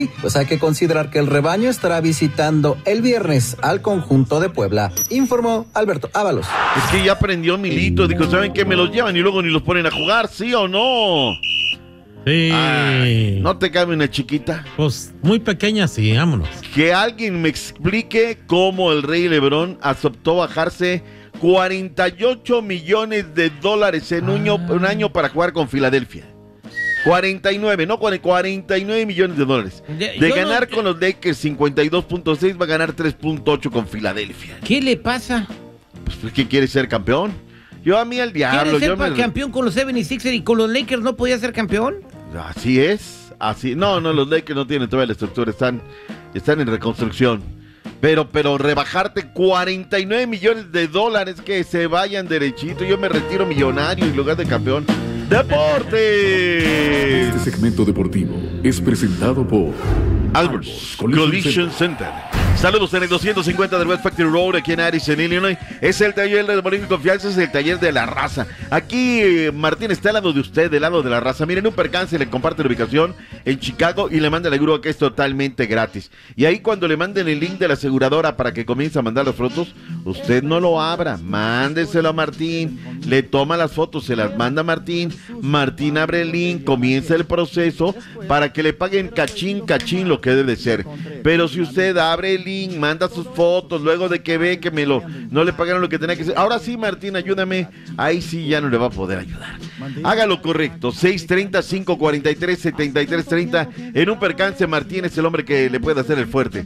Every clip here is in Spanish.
Pues hay que considerar que el rebaño estará visitando el viernes al conjunto de Puebla, informó Alberto Ábalos. Es que ya aprendió Milito, dijo, ¿saben qué? Me los llevan y luego ni los ponen a jugar, ¿sí o no? Sí. Ay, ¿no te cabe una chiquita? Pues muy pequeña, sí, vámonos. Que alguien me explique cómo el Rey Lebrón aceptó bajarse $48 millones en un año para jugar con Filadelfia. 49 millones de dólares. De ganar con los Lakers 52.6, va a ganar 3.8 con Filadelfia. ¿Qué le pasa? Pues que quiere ser campeón. Yo a mí al diablo. ¿Quiere ser campeón con los 76ers y con los Lakers no podía ser campeón? Así es. Así. No, los Lakers no tienen todavía la estructura, están en reconstrucción. Pero rebajarte 49 millones de dólares, que se vayan derechito. Yo me retiro millonario en lugar de campeón. ¡Deportes! Este segmento deportivo es presentado por Albert's Collision Center. Saludos en el 250 del West Factory Road, aquí en Addison, Illinois. Es el taller de Molino y Confianza, es el taller de la raza. Aquí Martín está al lado de usted, del lado de la raza. Miren, un percance le comparte la ubicación en Chicago y le manda la grúa, que es totalmente gratis. Y ahí cuando le manden el link de la aseguradora para que comience a mandar las fotos, usted no lo abra, mándeselo a Martín. Le toma las fotos, se las manda a Martín. Martín abre el link, comienza el proceso para que le paguen cachín lo que debe ser. Pero si usted abre el link, manda sus fotos, luego de que ve que no le pagaron lo que tenía que hacer, ahora sí, Martín, ayúdame, ahí sí ya no le va a poder ayudar. Haga lo correcto, 630-543-7330. En un percance, Martín es el hombre que le puede hacer el fuerte.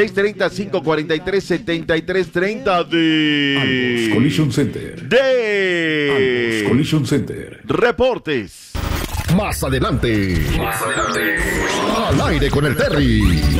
630-543-7330 de Collision Center. Collision Center. Reportes. Más adelante. Al aire con el Terry.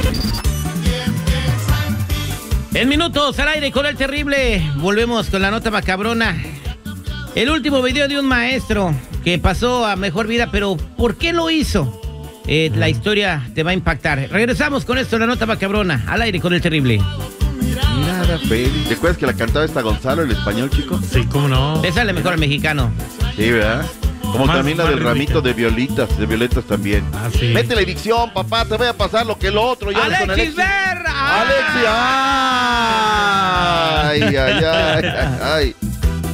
En minutos al aire con el terrible. Volvemos con la nota macabrona. El último video de un maestro que pasó a mejor vida, pero ¿por qué lo hizo? La historia te va a impactar. Regresamos con esto, la nota macabrona, al aire con el terrible. Nada, Feli. ¿Te acuerdas que la cantaba esta Gonzalo, el español, chico? Sí, cómo no. Le sale mejor al mexicano. Sí, ¿verdad? Como también la del ramito de violetas también. Ah, sí. Mete la edición, papá, te voy a pasar lo que lo otro. Ya ¡Alexis Ver! ¡Alexis! ¡Ay!